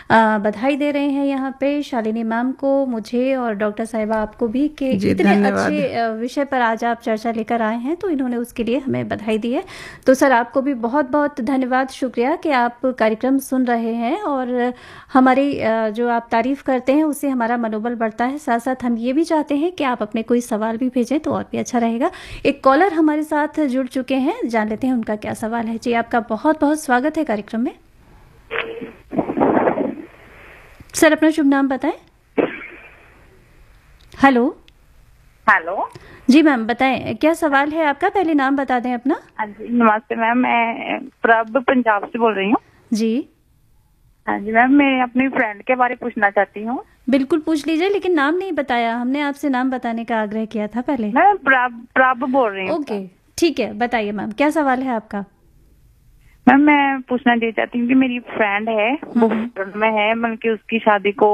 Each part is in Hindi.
बधाई दे रहे हैं यहाँ पे शालिनी मैम को, मुझे और डॉक्टर साहिबा आपको भी, कि इतने अच्छे विषय पर आज आप चर्चा लेकर आए हैं, तो इन्होंने उसके लिए हमें बधाई दी है। तो सर आपको भी बहुत बहुत धन्यवाद, शुक्रिया कि आप कार्यक्रम सुन रहे हैं और हमारी जो आप तारीफ करते हैं उससे हमारा मनोबल बढ़ता है। साथ साथ हम ये भी चाहते हैं कि आप अपने कोई सवाल भी भेजें तो और भी अच्छा रहेगा। एक कॉलर हमारे साथ जुड़ चुके हैं, जान लेते हैं उनका क्या सवाल है। जी आपका बहुत बहुत स्वागत है कार्यक्रम में। सर अपना शुभ नाम बताएं। हेलो। हेलो जी मैम बताएं, क्या सवाल है आपका, पहले नाम बता दें अपना। हाँ जी नमस्ते मैम, मैं प्रभ पंजाब से बोल रही हूँ। जी हाँ जी मैम, मैं अपनी फ्रेंड के बारे में पूछना चाहती हूँ। बिल्कुल पूछ लीजिए, लेकिन नाम नहीं बताया हमने, आपसे नाम बताने का आग्रह किया था पहले। मैं प्रभ बोल रही हूँ। ओके ठीक है, बताइए मैम क्या सवाल है आपका। मैम मैं पूछना ये चाहती हूँ कि मेरी फ्रेंड है, वो फॉरेन में है, मतलब कि उसकी शादी को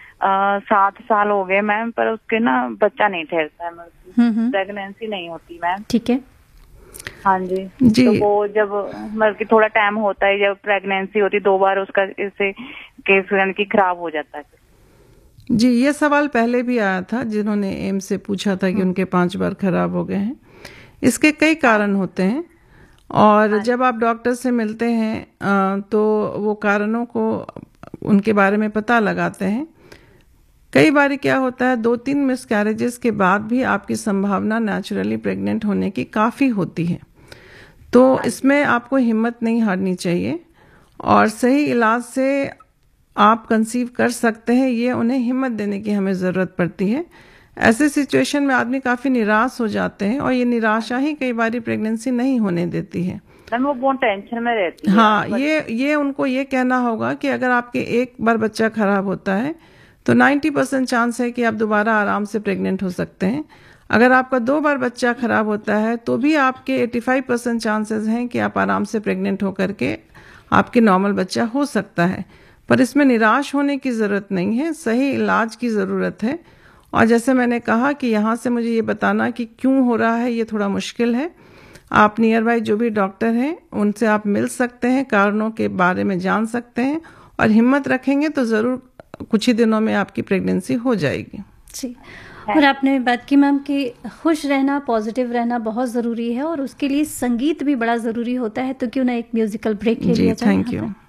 7 साल हो गए मैम, पर उसके ना बच्चा नहीं ठहरता है, प्रेगनेंसी नहीं होती मैम। ठीक है। हाँ जी तो वो जब मतलब कि थोड़ा टाइम होता है, जब प्रेगनेंसी होती 2 बार उसका इससे केस की खराब हो जाता है। जी ये सवाल पहले भी आया था, जिन्होंने एम से पूछा था कि उनके 5 बार खराब हो गए हैं। इसके कई कारण होते हैं और जब आप डॉक्टर से मिलते हैं तो वो कारणों को उनके बारे में पता लगाते हैं। कई बार क्या होता है, 2-3 मिसकैरेजेस के बाद भी आपकी संभावना नेचुरली प्रेग्नेंट होने की काफ़ी होती है। तो इसमें आपको हिम्मत नहीं हारनी चाहिए और सही इलाज से आप कंसीव कर सकते हैं, ये उन्हें हिम्मत देने की हमें ज़रूरत पड़ती है। ऐसे सिचुएशन में आदमी काफ़ी निराश हो जाते हैं और ये निराशा ही कई बार प्रेगनेंसी नहीं होने देती है। वो बहुत टेंशन में रहती है। हाँ ये उनको ये कहना होगा कि अगर आपके एक बार बच्चा खराब होता है तो 90% चांस है कि आप दोबारा आराम से प्रेग्नेंट हो सकते हैं। अगर आपका 2 बार बच्चा खराब होता है तो भी आपके 85% चांसेस हैं कि आप आराम से प्रेग्नेंट होकर के आपके नॉर्मल बच्चा हो सकता है। पर इसमें निराश होने की ज़रूरत नहीं है, सही इलाज की ज़रूरत है। और जैसे मैंने कहा कि यहाँ से मुझे ये बताना कि क्यों हो रहा है ये थोड़ा मुश्किल है। आप नियर बाई जो भी डॉक्टर हैं उनसे आप मिल सकते हैं, कारणों के बारे में जान सकते हैं और हिम्मत रखेंगे तो ज़रूर कुछ ही दिनों में आपकी प्रेगनेंसी हो जाएगी। जी और आपने बात की मैम कि खुश रहना, पॉजिटिव रहना बहुत ज़रूरी है और उसके लिए संगीत भी बड़ा ज़रूरी होता है। तो क्यों ना एक म्यूजिकल ब्रेक ले लिया जाए। Thank you.